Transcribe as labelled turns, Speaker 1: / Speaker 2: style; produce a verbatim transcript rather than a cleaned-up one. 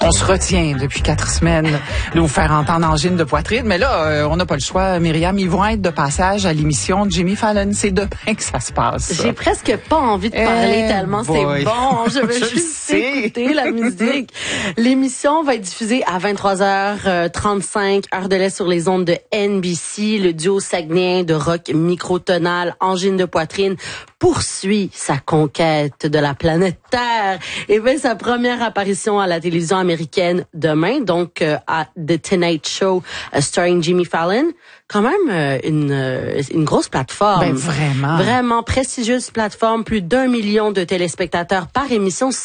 Speaker 1: on se retient depuis quatre semaines de vous faire entendre angine de poitrine. Mais là, euh, on n'a pas le choix, Myriam. Ils vont être de passage à l'émission de Jimmy Fallon. C'est demain que ça se passe.
Speaker 2: J'ai presque pas envie de parler
Speaker 1: Eh
Speaker 2: tellement
Speaker 1: boy.
Speaker 2: c'est bon. Je veux
Speaker 1: Je
Speaker 2: juste
Speaker 1: sais.
Speaker 2: écouter la musique. L'émission va être diffusée à vingt-trois heures trente-cinq, heure de l'Est sur les ondes de N B C. Le duo saguenéen de rock microtonal, angine de poitrine, poursuit sa conquête de la planète Terre et fait sa première apparition à la télévision américaine demain, donc euh, à The Tonight Show uh, starring Jimmy Fallon. Quand même euh, une euh, une grosse plateforme.
Speaker 1: Ben vraiment.
Speaker 2: Vraiment prestigieuse plateforme, plus d'un million de téléspectateurs par émission.